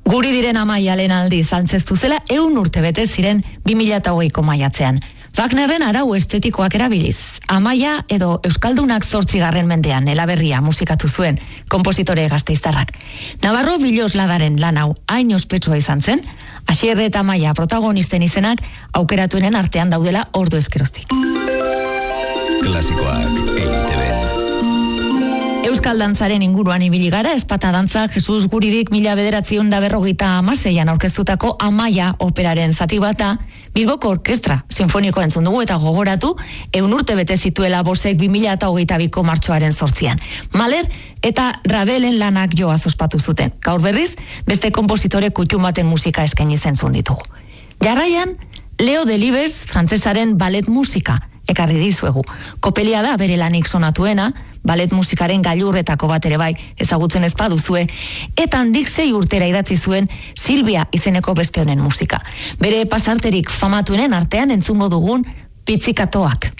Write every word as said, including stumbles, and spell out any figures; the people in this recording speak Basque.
Guri diren Amaia lehen aldiz antzeztu zela ehun urte bete ziren bi mila hogeiko maiatzean. Wagnerren arau estetikoak erabiliz. Amaia edo Euskaldunak zortzigarren mendean elaberria musikatu zuen konpositore gasteiztarrak. Navarro Bilosladaren lan hau hain ospetsua izan zen, Asier eta Amaia protagonisten izenak aukeratuenen artean daudela ordu ezkeroztik. Klasikoak E I T B. Euskal dantzaren inguruan ibili gara, ezpata dantza Jesus Guridik mila bederatziehun eta berrogeita hamaseian aurkeztutako Amaia operaren zati bata Bilboko Orkestra Sinfoniko entzun dugu eta gogoratu ehun urte bete zituela Bosek bi mila hogeita biko martxoaren zortzian. Mahler eta Rabelen lanak joaz ospatu zuten. Gaur berriz, beste konpositore kutxun baten musika eskaini zentzun ditugu. Jarraian, Leo Delibes frantsesaren ballet musika ekarri dizuegu. Kopelia da bere lanik sonatuena, ballet musikaren gailurretako bat ere bai ezagutzen ez baduzue, eta handik sei urtera idatzi zuen Silvia izeneko beste honen musika. Bere pasarterik famatuenen artean entzungo dugun Pitzikatoak.